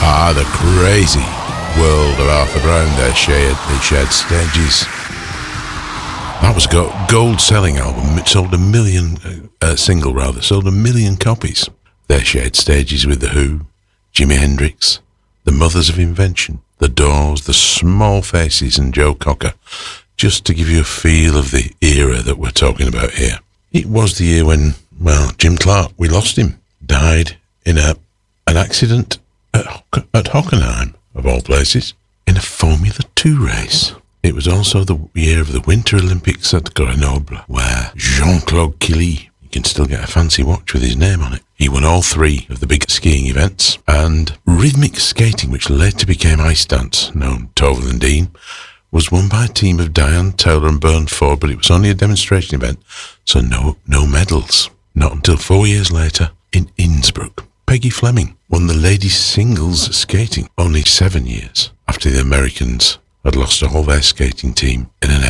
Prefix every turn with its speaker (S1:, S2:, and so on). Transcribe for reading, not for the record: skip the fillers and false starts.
S1: Ah, the crazy world of Arthur Brown. They shared stages. That was a gold-selling album. It sold a million copies. They shared stages with The Who, Jimi Hendrix, the Mothers of Invention, The Doors, the Small Faces and Joe Cocker, just to give you a feel of the era that we're talking about here. It was the year when, Jim Clark, we lost him, died in an accident at Hockenheim, of all places, in a Formula 2 race. It was also the year of the Winter Olympics at Grenoble, where Jean-Claude Killy, you can still get a fancy watch with his name on it. He won all three of the big skiing events, and rhythmic skating, which later became ice dance, known Toval and Dean, was won by a team of Diane Taylor and Bern Ford, but it was only a demonstration event, so no medals. Not until 4 years later, in Innsbruck, Peggy Fleming won the ladies' singles skating, only 7 years after the Americans had lost all their skating team in an